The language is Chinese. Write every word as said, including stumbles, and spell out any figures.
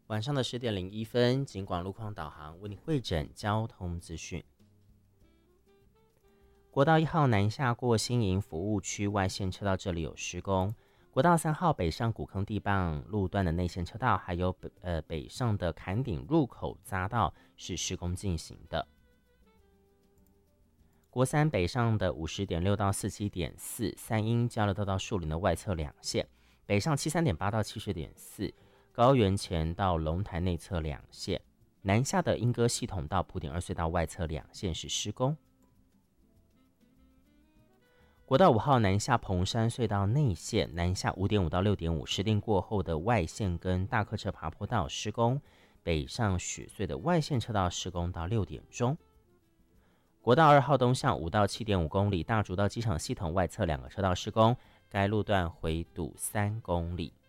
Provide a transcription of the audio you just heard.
晚上的十点零一分，警广路况导航为你汇整交通资讯。国道一号南下过新营服务区外线车道，这里有施工。国道三号北上古坑地磅路段的内线车道，还有北呃北上的坎顶入口匝道是施工进行的。国三北上的五十点六到四七点四三英交流道到树林的外侧两线，北上七三点八到七十点四高原前到龙潭内侧两线，南下的莺歌系统到埔点二隧道外侧两线是施工。国道五号南下蓬山隧道内线，南下五点五到六点五施定过后的外线跟大客车爬坡道施工，北上雪隧的外线车道施工到六点钟。国道二号东向五到七点五公里，大竹到机场系统外侧两个车道施工，该路段回堵三公里。